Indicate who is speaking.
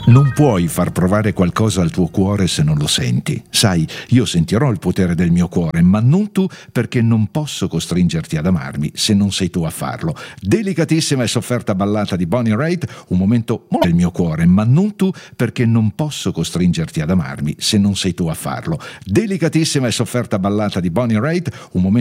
Speaker 1: Non puoi far provare qualcosa al tuo cuore se non lo senti. Sai, io sentirò il potere del mio cuore, ma non tu, perché non posso costringerti ad amarmi se non sei tu a farlo. Delicatissima e sofferta ballata di Bonnie Raitt, un momento del mio cuore, ma non tu, perché non posso costringerti ad amarmi se non sei tu a farlo. Delicatissima e sofferta ballata di Bonnie Raitt, un momento